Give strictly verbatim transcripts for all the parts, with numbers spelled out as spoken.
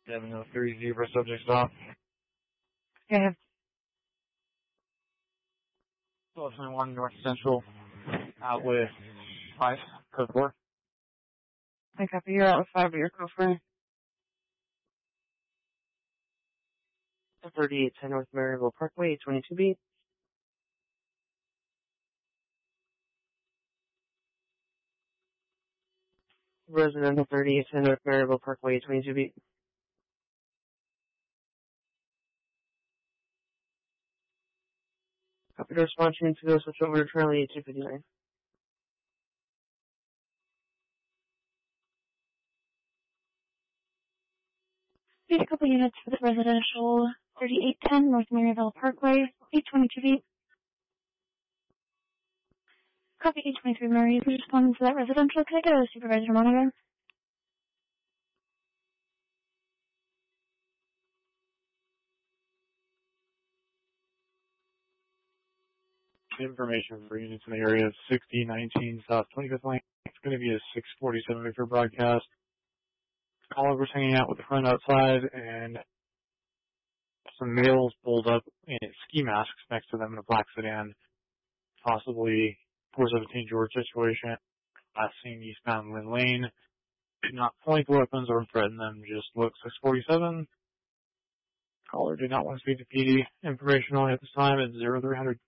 seven oh three Zebra subject stop. Yeah. twelve twenty-one North Central, out with five, code four. I copy. You're out with five, but you're code four. thirty-eight ten North Maryville Parkway, twenty-two B. Residential thirty-eight ten North Maryville Parkway, twenty-two B. Copy to response unit to go switch over to Charlie eight two fifty-nine. These couple units for the residential thirty-eight ten North Maryville Parkway, eight twenty-two B. Copy eight twenty-three Mary. Please respond to that residential. Can I get a supervisor monitor? Information for units in the area of sixty nineteen South twenty-fifth Lane. It's going to be a six forty-seven Victor broadcast. Caller was hanging out with a friend outside, and some males pulled up in ski masks next to them in a black sedan, possibly four seventeen George situation. Last seen eastbound Lynn Lane. Did not point the weapons or threaten them, just looked six forty-seven. Caller did not want to speak to P D. Information only at this time at zero three hundred.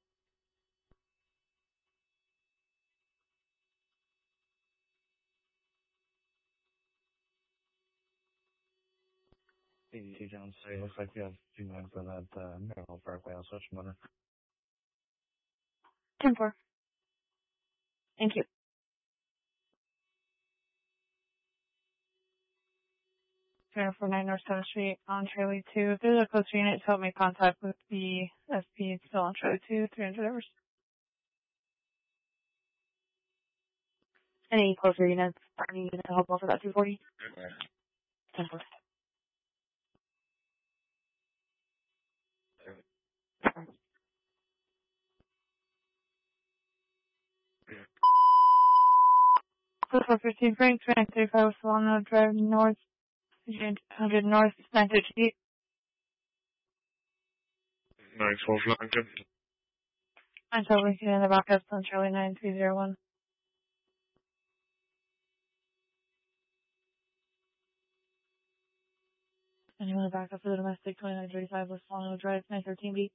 eighty-two John Say, looks like you have two men for that uh, Maryville Parkway. I'll switch them over. ten four. Thank you. zero four nine North seventh Street on Charlie two. If there's a closer unit to help make contact with the S P, it's still on Charlie two, three hundred hours. Any closer units are needed to help over that two forty? ten four. four fifteen Frank, nine thirty-five Solano Drive North, one hundred North, nine thirty-eight. nine twelve nine ten. Until we can in the backup on Charlie nine three zero one. Anyone in the backup for the domestic twenty-nine thirty-five West Solano Drive, nine thirteen B.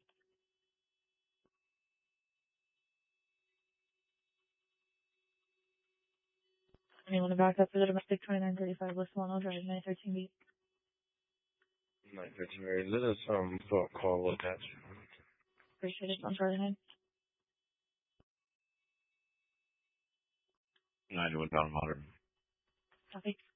Anyone in the backup for the domestic twenty-nine thirty-five West Solano Drive, nine thirteen B. nine thirteen, Mary. Let us um phone call attached. Appreciate it. On Charlie nine. nine to one down modern. Copy.